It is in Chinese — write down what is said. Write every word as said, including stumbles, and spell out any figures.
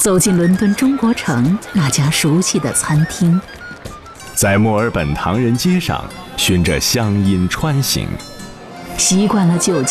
走进伦敦中国城那家熟悉的餐厅， 在墨尔本唐人街上循着乡音穿行， 习惯了酒